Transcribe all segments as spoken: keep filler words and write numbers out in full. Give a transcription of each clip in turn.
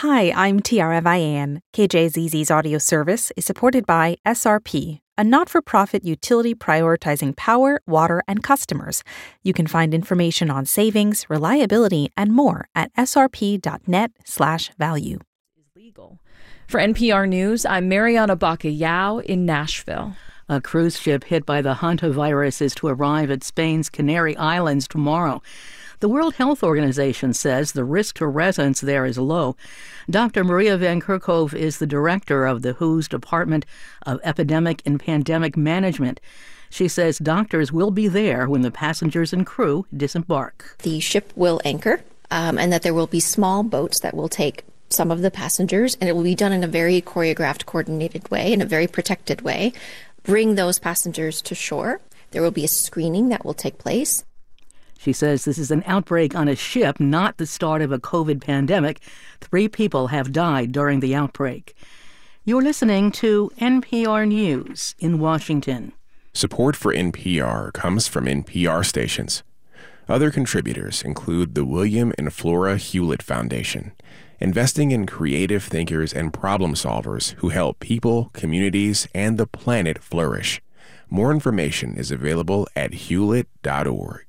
Hi, I'm Tiara Vian. K J Z Z's audio service is supported by S R P, a not-for-profit utility prioritizing power, water, and customers. You can find information on savings, reliability, and more at srp.net slash value. Is legal. For N P R News, I'm Mariana Bacallao in Nashville. A cruise ship hit by the hantavirus is to arrive at Spain's Canary Islands tomorrow. The World Health Organization says the risk to residents there is low. Doctor Maria Van Kerkhove is the director of the W H O's Department of Epidemic and Pandemic Management. She says doctors will be there when the passengers and crew disembark. The ship will anchor, um, and that there will be small boats that will take some of the passengers, and it will be done in a very choreographed, coordinated way, in a very protected way. Bring those passengers to shore. There will be a screening that will take place. She says this is an outbreak on a ship, not the start of a COVID pandemic. Three people have died during the outbreak. You're listening to N P R News in Washington. Support for N P R comes from N P R stations. Other contributors include the William and Flora Hewlett Foundation, investing in creative thinkers and problem solvers who help people, communities, and the planet flourish. More information is available at hewlett dot org.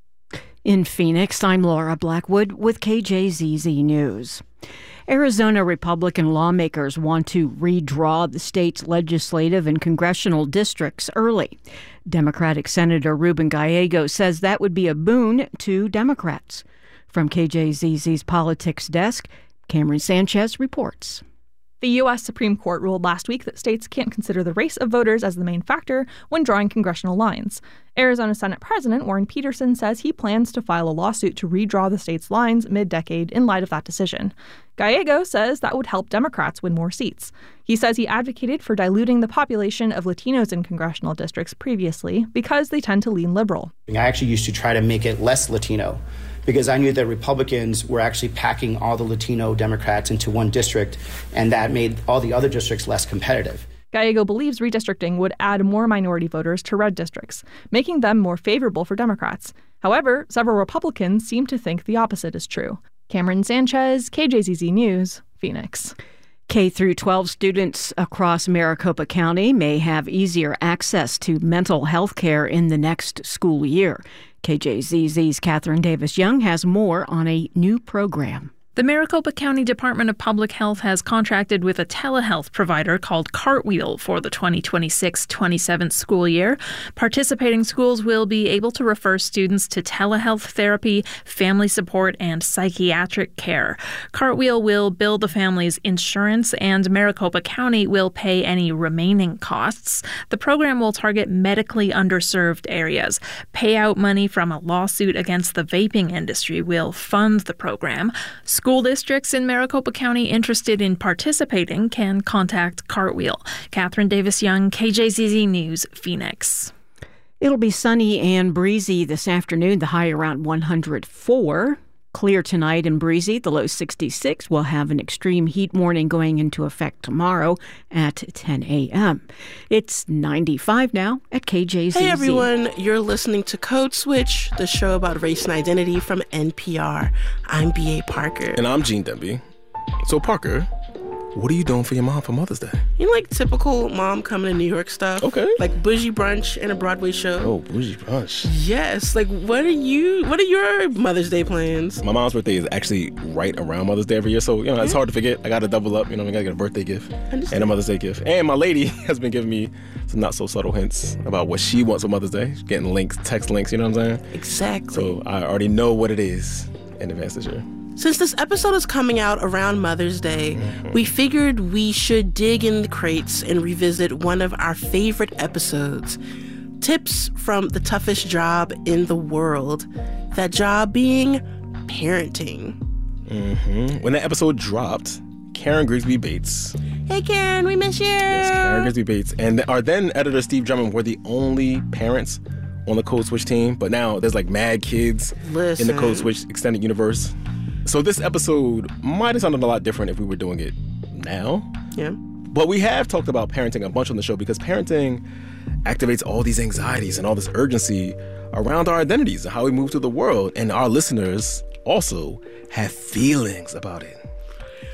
In Phoenix, I'm Laura Blackwood with K J Z Z News. Arizona Republican lawmakers want to redraw the state's legislative and congressional districts early. Democratic Senator Ruben Gallego says that would be a boon to Democrats. From K J Z Z's Politics Desk, Cameron Sanchez reports. The U S Supreme Court ruled last week that states can't consider the race of voters as the main factor when drawing congressional lines. Arizona Senate President Warren Peterson says he plans to file a lawsuit to redraw the state's lines mid-decade in light of that decision. Gallego says that would help Democrats win more seats. He says he advocated for diluting the population of Latinos in congressional districts previously because they tend to lean liberal. I actually used to try to make it less Latino, because I knew that Republicans were actually packing all the Latino Democrats into one district, and that made all the other districts less competitive. Gallego believes redistricting would add more minority voters to red districts, making them more favorable for Democrats. However, several Republicans seem to think the opposite is true. Cameron Sanchez, K J Z Z News, Phoenix. K through twelve students across Maricopa County may have easier access to mental health care in the next school year. K J Z Z's Catherine Davis-Young has more on a new program. The Maricopa County Department of Public Health has contracted with a telehealth provider called Cartwheel for the twenty twenty-six twenty-seven school year. Participating schools will be able to refer students to telehealth therapy, family support, and psychiatric care. Cartwheel will bill the family's insurance, and Maricopa County will pay any remaining costs. The program will target medically underserved areas. Payout money from a lawsuit against the vaping industry will fund the program. School districts in Maricopa County interested in participating can contact Cartwheel. Catherine Davis-Young, K J Z Z News, Phoenix. It'll be sunny and breezy this afternoon, the high around one hundred four. Clear tonight and breezy, the low sixty-six. We'll have an extreme heat warning going into effect tomorrow at ten a.m. It's ninety-five now at K J Z Z. Hey everyone, you're listening to Code Switch, the show about race and identity from N P R. I'm B A. Parker. And I'm Gene Demby. So Parker, what are you doing for your mom for Mother's Day? You know, like typical mom coming to New York stuff. Okay. Like bougie brunch and a Broadway show. Oh, bougie brunch. Yes. Like, what are you? What are your Mother's Day plans? My mom's birthday is actually right around Mother's Day every year, so you know it's hard to forget. I got to double up. You know, I got to get a birthday gift and a Mother's Day gift. And my lady has been giving me some not so subtle hints about what she wants for Mother's Day. She's getting links, text links. You know what I'm saying? Exactly. So I already know what it is in advance this year. Since this episode is coming out around Mother's Day, mm-hmm. we figured we should dig in the crates and revisit one of our favorite episodes. Tips from the toughest job in the world. That job being parenting. Mm-hmm. When that episode dropped, Karen Grigsby Bates. Hey Karen, we miss you. Yes, Karen Grigsby Bates. And our then editor Steve Drummond were the only parents on the Code Switch team. But now there's like mad kids Listen. in the Code Switch extended universe. So this episode might have sounded a lot different if we were doing it now. Yeah. But we have talked about parenting a bunch on the show because parenting activates all these anxieties and all this urgency around our identities and how we move through the world. And our listeners also have feelings about it.